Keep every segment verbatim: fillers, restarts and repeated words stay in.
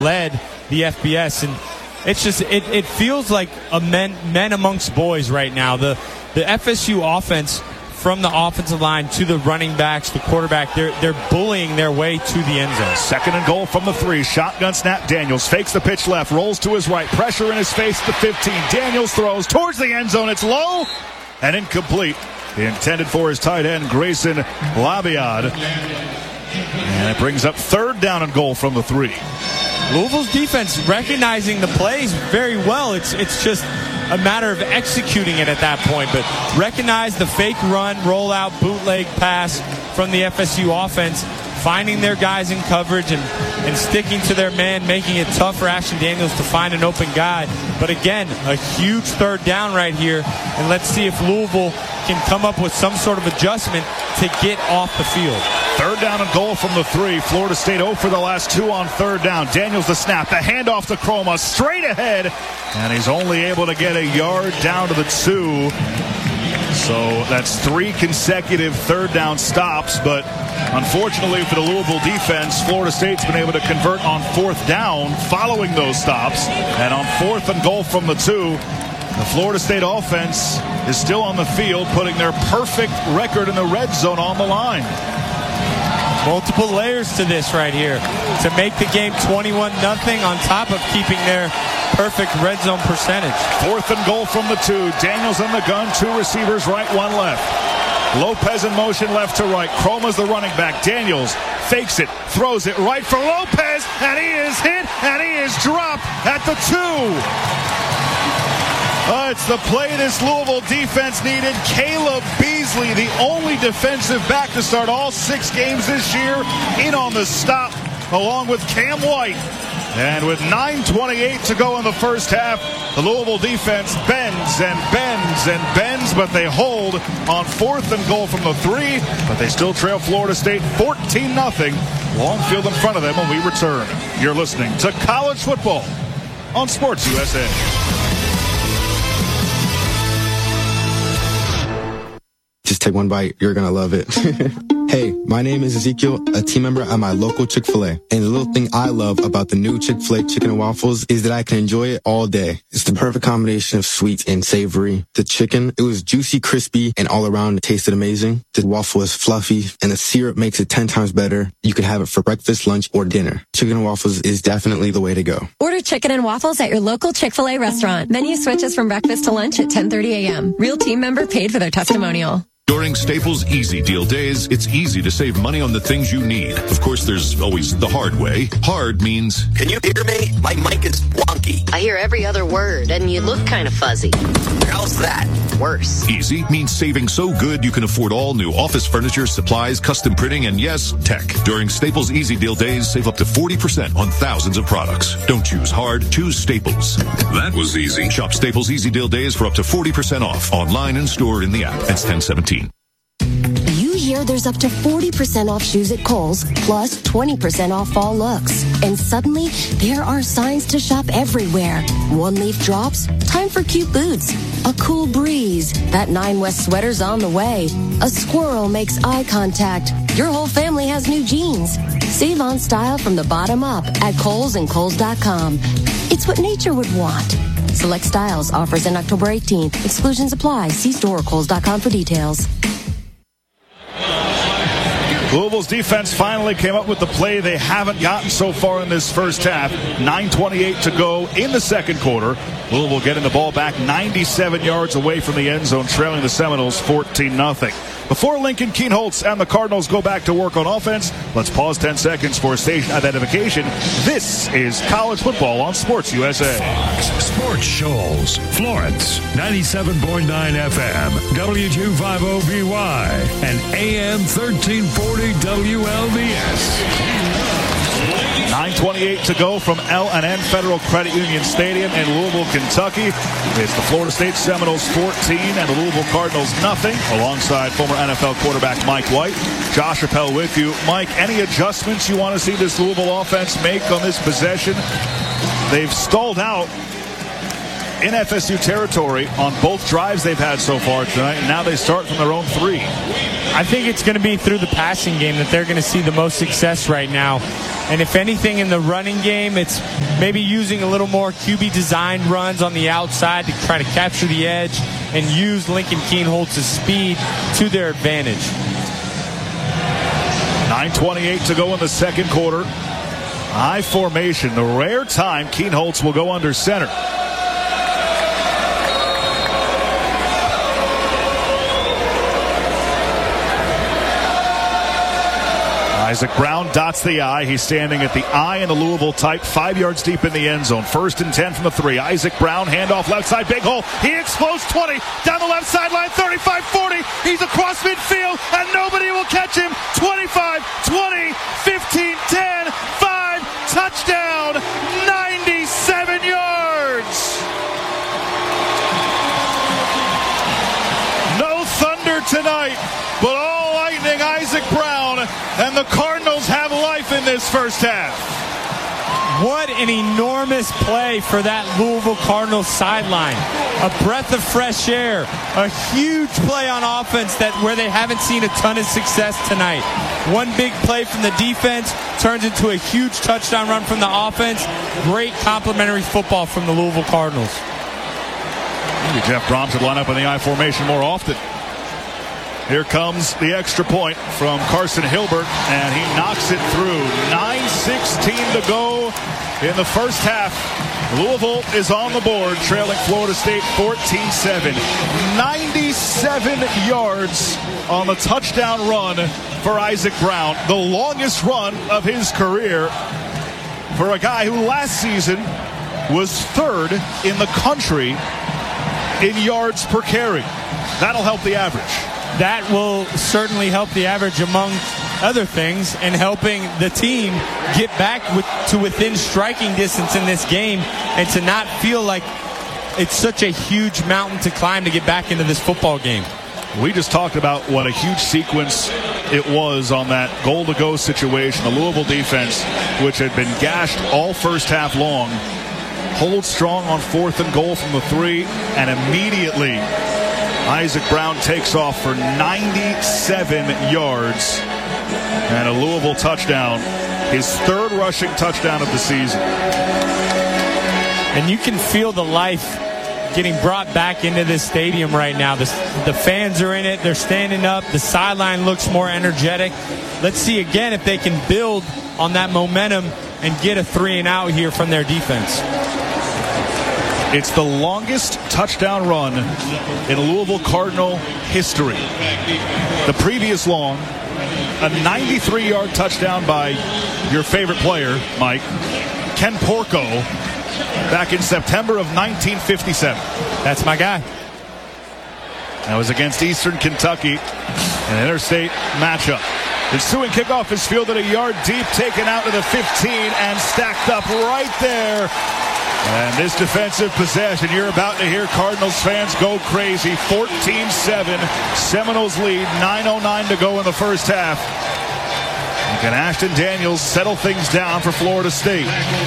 led the F B S, and it's just it, it feels like a men men amongst boys right now. The the F S U offense, from the offensive line to the running backs, the quarterback, they're they're bullying their way to the end zone. Second and goal from the three. Shotgun snap. Daniels fakes the pitch left, rolls to his right, pressure in his face at the fifteen. Daniels throws towards the end zone. It's low and incomplete. He intended for his tight end, Grayson Labiad. And it brings up third down and goal from the three. Louisville's defense recognizing the plays very well. It's it's just a matter of executing it at that point. But recognize the fake run, rollout, bootleg pass from the F S U offense, finding their guys in coverage and, and sticking to their man, making it tough for Ashton Daniels to find an open guy. But again, a huge third down right here. And let's see if Louisville can come up with some sort of adjustment to get off the field. Third down and goal from the three. Florida State oh for the last two on third down. Daniels the snap, the handoff to Chroma, straight ahead, and he's only able to get a yard down to the two. So that's three consecutive third down stops, but unfortunately for the Louisville defense, Florida State's been able to convert on fourth down following those stops. And on fourth and goal from the two, the Florida State offense is still on the field, putting their perfect record in the red zone on the line. Multiple layers to this right here to make the game twenty-one nothing on top of keeping their perfect red zone percentage. Fourth and goal from the two. Daniels in the gun, two receivers right, one left. Lopez in motion left to right. Chroma's the running back. Daniels fakes it, throws it right for Lopez, and he is hit, and he is dropped at the two. Uh, it's the play this Louisville defense needed. Caleb Beasley, the only defensive back to start all six games this year, in on the stop, along with Cam White. And with nine twenty-eight to go in the first half, the Louisville defense bends and bends and bends, but they hold on fourth and goal from the three, but they still trail Florida State fourteen nothing. Long field in front of them when we return. You're listening to College Football on Sports U S A. Just take one bite. You're going to love it. Hey, my name is Ezekiel, a team member at my local Chick-fil-A. And the little thing I love about the new Chick-fil-A chicken and waffles is that I can enjoy it all day. It's the perfect combination of sweet and savory. The chicken, it was juicy, crispy, and all around it tasted amazing. The waffle is fluffy, and the syrup makes it ten times better. You could have it for breakfast, lunch, or dinner. Chicken and waffles is definitely the way to go. Order chicken and waffles at your local Chick-fil-A restaurant. Menu switches from breakfast to lunch at ten thirty a.m. Real team member paid for their testimonial. During Staples Easy Deal Days, it's easy to save money on the things you need. Of course, there's always the hard way. Hard means... Can you hear me? My mic is wonky. I hear every other word, and you look kind of fuzzy. How's that? Worse. Easy means saving so good you can afford all new office furniture, supplies, custom printing, and yes, tech. During Staples Easy Deal Days, save up to forty percent on thousands of products. Don't choose hard, choose Staples. That was easy. Shop Staples Easy Deal Days for up to forty percent off, online and store in the app. That's ten seventeen. Here, there's up to forty percent off shoes at Kohl's, plus twenty percent off fall looks. And suddenly, there are signs to shop everywhere. One leaf drops, time for cute boots. A cool breeze, that Nine West sweater's on the way. A squirrel makes eye contact. Your whole family has new jeans. Save on style from the bottom up at Kohl's and Kohl's dot com. It's what nature would want. Select styles, offers in October eighteenth. Exclusions apply. See store or Kohl's dot com for details. Louisville's defense finally came up with the play they haven't gotten so far in this first half. nine twenty-eight to go in the second quarter. Louisville getting the ball back ninety-seven yards away from the end zone, trailing the Seminoles fourteen nothing. Before Lincoln Kienholz and the Cardinals go back to work on offense, let's pause ten seconds for station identification. This is College Football on Sports U S A. Fox Sports Shoals, Florence, ninety-seven point nine F M, W two fifty B Y, and A M thirteen forty W L V S. nine twenty-eight to go from L and N Federal Credit Union Stadium in Louisville, Kentucky. It's the Florida State Seminoles fourteen and the Louisville Cardinals nothing, alongside former N F L quarterback Mike White. Josh Appel with you. Mike, any adjustments you want to see this Louisville offense make on this possession? They've stalled out in F S U territory on both drives they've had so far tonight, and now they start from their own three. I think it's going to be through the passing game that they're going to see the most success right now. And if anything in the running game, it's maybe using a little more Q B designed runs on the outside to try to capture the edge and use Lincoln Kienholz's speed to their advantage. nine twenty-eight to go in the second quarter. High formation, the rare time Kienholz will go under center. Isaac Brown dots the I. He's standing at the I in the Louisville type, five yards deep in the end zone. First and ten from the three. Isaac Brown, handoff left side, big hole. He explodes twenty, down the left sideline, thirty-five forty. He's across midfield, and nobody will catch him. twenty-five, twenty, fifteen, ten, five, touchdown, ninety-seven yards. No thunder tonight, but all lightning, Isaac Brown. And the Cardinals have life in this first half. What an enormous play for that Louisville Cardinals sideline. A breath of fresh air. A huge play on offense that where they haven't seen a ton of success tonight. One big play from the defense turns into a huge touchdown run from the offense. Great complimentary football from the Louisville Cardinals. Maybe Jeff Brom should line up in the I formation more often. Here comes the extra point from Carson Hilbert, and he knocks it through. nine sixteen to go in the first half. Louisville is on the board, trailing Florida State fourteen seven. ninety-seven yards on the touchdown run for Isaac Brown, the longest run of his career for a guy who last season was third in the country in yards per carry. That'll help the average. That will certainly help the average, among other things, and helping the team get back with, to within striking distance in this game, and to not feel like it's such a huge mountain to climb to get back into this football game. We just talked about what a huge sequence it was on that goal-to-go situation. The Louisville defense, which had been gashed all first half long, holds strong on fourth and goal from the three, and immediately Isaac Brown takes off for ninety-seven yards and a Louisville touchdown, his third rushing touchdown of the season. And you can feel the life getting brought back into this stadium right now. The, the fans are in it. They're standing up. The sideline looks more energetic. Let's see again if they can build on that momentum and get a three and out here from their defense. It's the longest touchdown run in Louisville Cardinal history. The previous long, a ninety-three yard touchdown by your favorite player, Mike, Ken Porco, back in September of nineteen fifty-seven. That's my guy. That was against Eastern Kentucky, an interstate matchup. Ensuing kickoff is fielded a yard deep, taken out to the fifteen, and stacked up right there. And this defensive possession, you're about to hear Cardinals fans go crazy. fourteen seven, Seminoles lead, nine oh nine to go in the first half. And can Ashton Daniels settle things down for Florida State?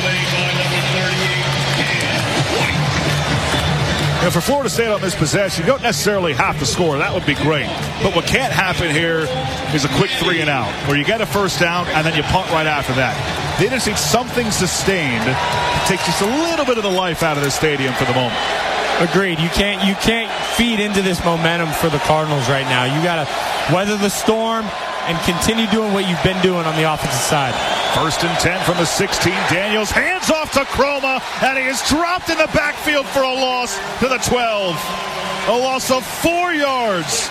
And for Florida State on this possession, you don't necessarily have to score. That would be great. But what can't happen here is a quick three and out, where you get a first down and then you punt right after that. They just need something sustained to take just a little bit of the life out of the stadium for the moment. Agreed. You can't you can't feed into this momentum for the Cardinals right now. You got to weather the storm and continue doing what you've been doing on the offensive side. First and ten from the sixteen. Daniels hands off to Chroma, and he is dropped in the backfield for a loss to the twelve. A loss of four yards.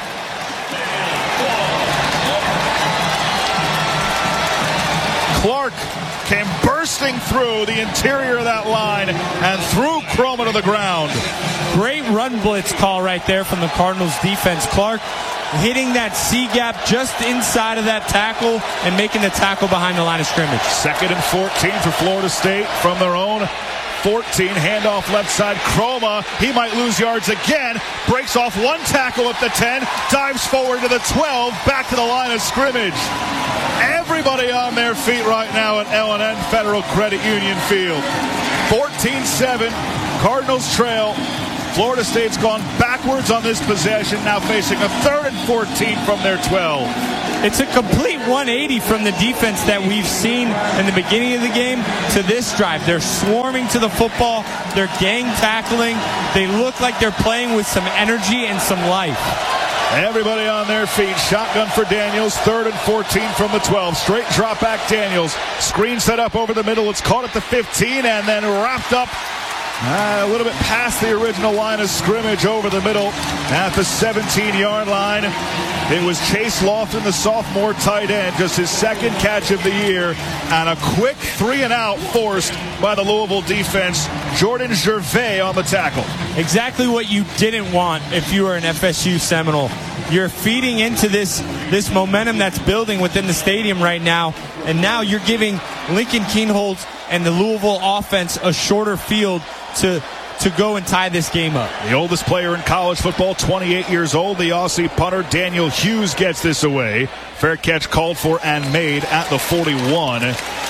Clark came bursting through the interior of that line and threw Chroma to the ground. Great run blitz call right there from the Cardinals defense. Clark hitting that C gap just inside of that tackle and making the tackle behind the line of scrimmage. Second and fourteen for Florida State from their own fourteen. Handoff left side. Chroma, he might lose yards again. Breaks off one tackle at the ten. Dives forward to the twelve. Back to the line of scrimmage. Everybody on their feet right now at L and N Federal Credit Union Field. fourteen seven. Cardinals trail. Florida State's gone backwards on this possession, now facing a third and fourteen from their twelve. it's a complete one eighty from the defense that we've seen in the beginning of the game to this drive. They're swarming to the football. They're gang tackling. They look like they're playing with some energy and some life. Everybody on their feet. Shotgun for Daniels. Third and fourteen from the twelve. Straight drop back Daniels. Screen set up over the middle. It's caught at the fifteen and then wrapped up uh, a little bit past the original line of scrimmage over the middle at the seventeen-yard line. It was Chase Lofton, the sophomore tight end, just his second catch of the year, and a quick three and out forced by the Louisville defense. Jordan Gervais on the tackle. Exactly what you didn't want if you were an F S U Seminole. You're feeding into this, this momentum that's building within the stadium right now, and now you're giving Lincoln Kienholz and the Louisville offense a shorter field to to go and tie this game up. The oldest player in college football, twenty-eight years old, the Aussie punter Daniel Hughes gets this away. Fair catch called for and made at the forty-one.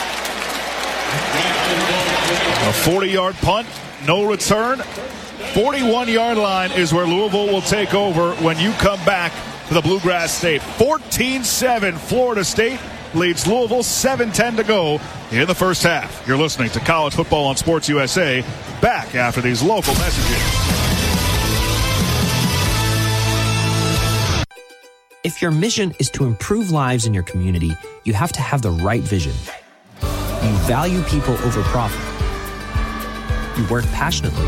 A forty-yard punt, no return. forty-one-yard line is where Louisville will take over when you come back to the Bluegrass State. fourteen seven, Florida State leads Louisville, seven ten to go in the first half. You're listening to College Football on Sports U S A. Back after these local messages. If your mission is to improve lives in your community, you have to have the right vision. You value people over profit. You work passionately.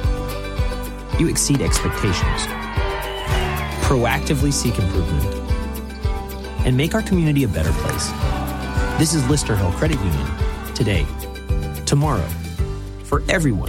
You exceed expectations. Proactively seek improvement. And make our community a better place. This is Lister Hill Credit Union. Today. Tomorrow. For everyone.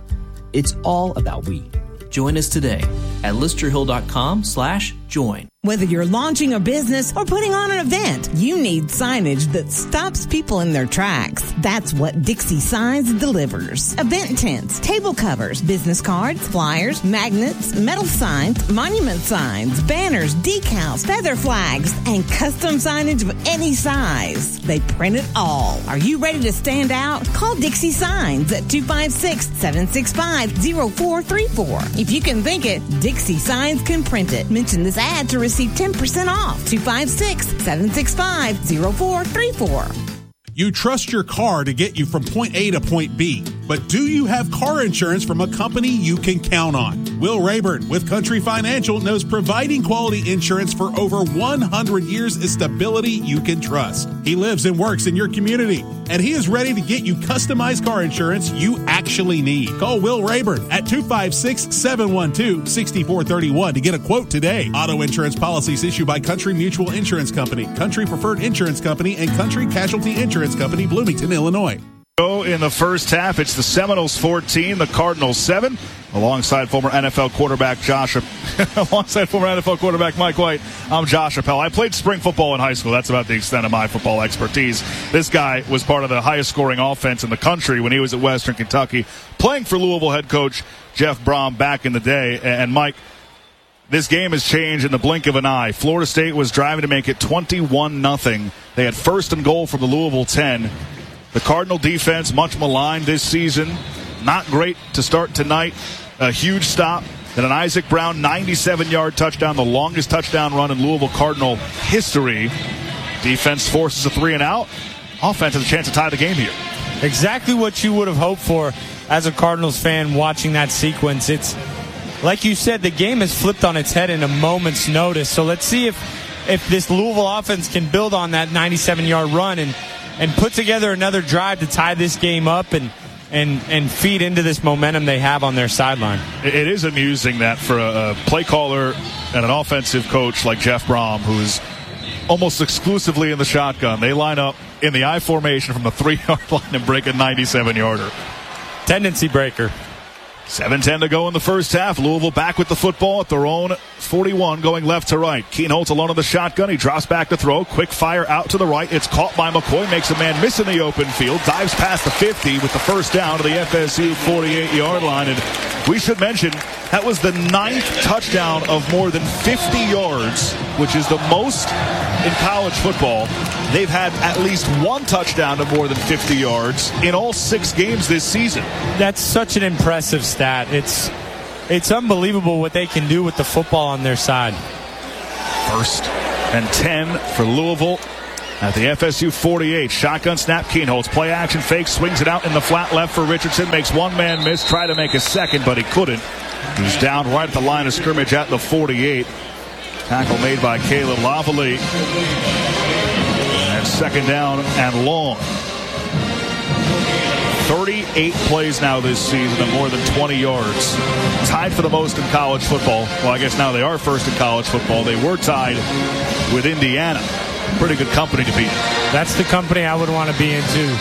It's all about we. Join us today at listerhill.com slash join. Whether you're launching a business or putting on an event, you need signage that stops people in their tracks. That's what Dixie Signs delivers. Event tents, table covers, business cards, flyers, magnets, metal signs, monument signs, banners, decals, feather flags, and custom signage of any size. They print it all. Are you ready to stand out? Call Dixie Signs at two five six, seven six five, zero four three four. If you can think it, Dixie Signs can print it. Mention this ad to receive ten percent off. two five six, seven six five, zero four three four. You trust your car to get you from point A to point B, but do you have car insurance from a company you can count on? Will Rayburn with Country Financial knows providing quality insurance for over one hundred years is stability you can trust. He lives and works in your community, and he is ready to get you customized car insurance you actually need. Call Will Rayburn at two five six, seven one two, six four three one to get a quote today. Auto insurance policies issued by Country Mutual Insurance Company, Country Preferred Insurance Company, and Country Casualty Insurance Company, Bloomington, Illinois. In the first half, it's the Seminoles fourteen, the Cardinals seven. Alongside former N F L quarterback Josh, alongside former N F L quarterback Mike White, I'm Josh Appel. I played spring football in high school. That's about the extent of my football expertise. This guy was part of the highest scoring offense in the country when he was at Western Kentucky, playing for Louisville head coach Jeff Brom back in the day. And Mike, this game has changed in the blink of an eye. Florida State was driving to make it twenty-one nothing. They had first and goal from the Louisville ten. The Cardinal defense, much maligned this season. Not great to start tonight. A huge stop. Then an Isaac Brown ninety-seven-yard touchdown, the longest touchdown run in Louisville Cardinal history. Defense forces a three and out. Offense has a chance to tie the game here. Exactly what you would have hoped for as a Cardinals fan watching that sequence. It's like you said, the game has flipped on its head in a moment's notice. So let's see if if this Louisville offense can build on that ninety-seven-yard run and and put together another drive to tie this game up and and and feed into this momentum they have on their sideline. It is amusing that for a, a play caller and an offensive coach like Jeff Brom, who is almost exclusively in the shotgun, they line up in the I formation from the three-yard line and break a ninety-seven-yarder. Tendency breaker. seven ten to go in the first half. Louisville back with the football at their own forty-one, going left to right. Kienholz alone in the shotgun. He drops back to throw. Quick fire out to the right. It's caught by McCoy. Makes a man miss in the open field. Dives past the fifty with the first down to the F S U forty-eight-yard line. And we should mention that was the ninth touchdown of more than fifty yards, which is the most in college football. They've had at least one touchdown of more than fifty yards in all six games this season. That's such an impressive stat. It's it's unbelievable what they can do with the football on their side. First and ten for Louisville at the F S U forty-eight. Shotgun snap, Kienholz. Play action fake, swings it out in the flat left for Richardson. Makes one man miss, try to make a second, but he couldn't. He's down right at the line of scrimmage at the forty-eight. Tackle made by Caleb Lavalley. And second down and long. thirty-eight plays now this season and more than twenty yards. Tied for the most in college football. Well, I guess now they are first in college football. They were tied with Indiana. Pretty good company to be in. That's the company I would want to be in, too.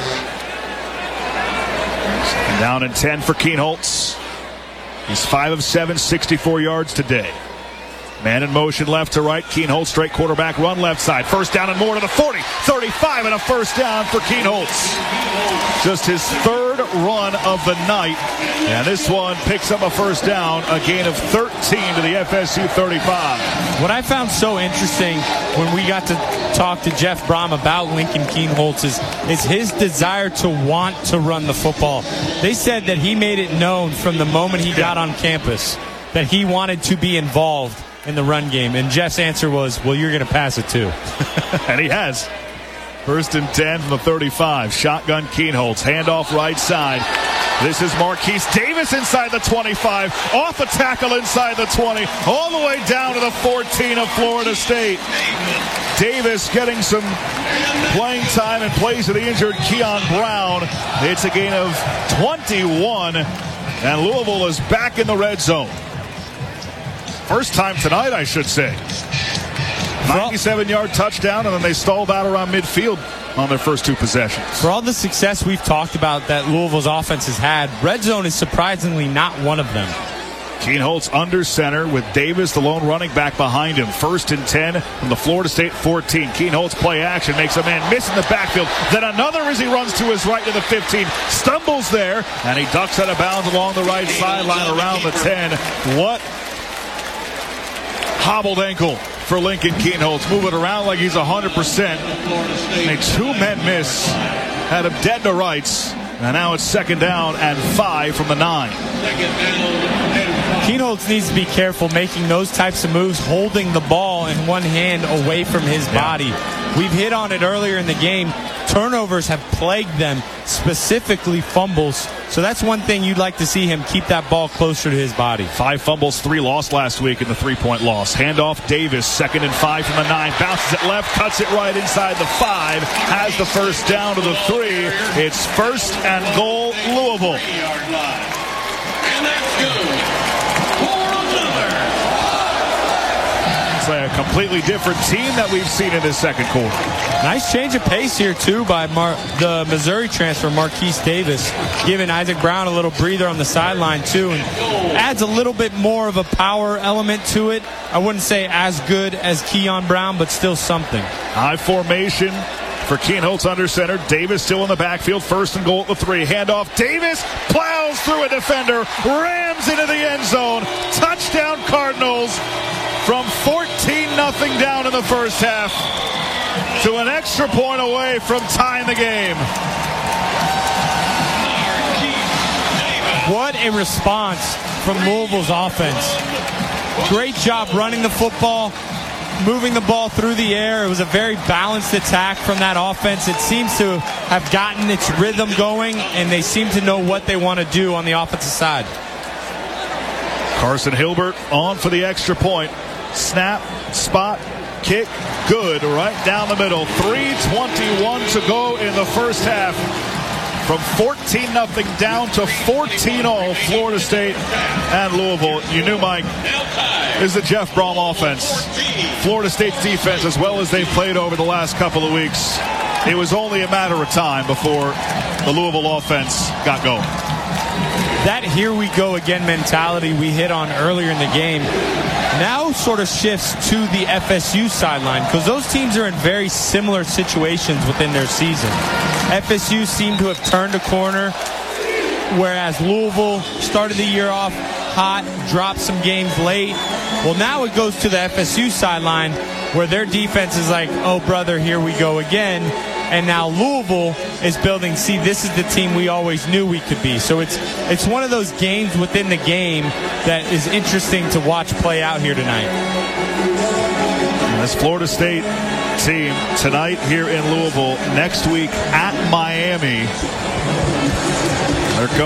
Second down and ten for Kienholz. He's five of seven, sixty-four yards today. Man in motion left to right. Kienholz straight quarterback run left side. First down and more to the forty. thirty-five and a first down for Kienholz. Just his third run of the night. And this one picks up a first down. A gain of thirteen to the F S U thirty-five. What I found so interesting when we got to talk to Jeff Brom about Lincoln Kienholz is, is his desire to want to run the football. They said that he made it known from the moment he got on campus that he wanted to be involved in the run game. And Jeff's answer was, well, you're going to pass it too. And he has. First and ten from the thirty-five. Shotgun Kienholz. Handoff right side. This is Marquise Davis inside the twenty-five. Off a tackle inside the twenty. All the way down to the fourteen of Florida State. Davis getting some playing time and plays to the injured Keon Brown. It's a gain of twenty-one. And Louisville is back in the red zone. First time tonight, I should say. ninety-seven yard touchdown, and then they stalled out around midfield on their first two possessions. For all the success we've talked about that Louisville's offense has had, red zone is surprisingly not one of them. Kienholz under center with Davis, the lone running back, behind him. First and ten from the Florida State fourteen. Kienholz play action, makes a man miss in the backfield. Then another as he runs to his right to the fifteen. Stumbles there, and he ducks out of bounds along the right sideline around the ten. What hobbled ankle for Lincoln Kienholz. Moving around like he's one hundred percent. A two-men miss. Had him dead to rights. And now it's second down and five from the nine. Kienholz needs to be careful making those types of moves, holding the ball in one hand away from his body. We've hit on it earlier in the game. Turnovers have plagued them, specifically fumbles. So that's one thing you'd like to see him keep that ball closer to his body. Five fumbles, three lost last week in the three-point loss. Handoff Davis, second and five from the nine. Bounces it left, cuts it right inside the five. Has the first down to the three. It's first and goal, Louisville. And that's good. A completely different team that we've seen in this second quarter. Nice change of pace here, too, by Mar- the Missouri transfer, Marquise Davis, giving Isaac Brown a little breather on the sideline, too, and adds a little bit more of a power element to it. I wouldn't say as good as Keon Brown, but still something. High formation for Kienholz under center. Davis still in the backfield. First and goal at the three. Handoff. Davis plows through a defender. Rams into the end zone. Touchdown Cardinals. From fourteen nothing down in the first half to an extra point away from tying the game. What a response from Louisville's offense. Great job running the football, moving the ball through the air. It was a very balanced attack from that offense. It seems to have gotten its rhythm going, and they seem to know what they want to do on the offensive side. Carson Hilbert on for the extra point. Snap, spot, kick, good, right down the middle. three twenty-one to go in the first half. From fourteen nothing down to fourteen all, Florida State and Louisville. You knew, Mike, this is the Jeff Brom offense. Florida State's defense, as well as they've played over the last couple of weeks, it was only a matter of time before the Louisville offense got going. That here we go again mentality we hit on earlier in the game now sort of shifts to the F S U sideline, because those teams are in very similar situations within their season. F S U seemed to have turned a corner, whereas Louisville started the year off hot, dropped some games late. Well, now it goes to the F S U sideline, where their defense is like, oh, brother, here we go again. And now Louisville is building, see, this is the team we always knew we could be. So it's it's one of those games within the game that is interesting to watch play out here tonight. this Florida State team tonight here in Louisville, next week at Miami. They're coming.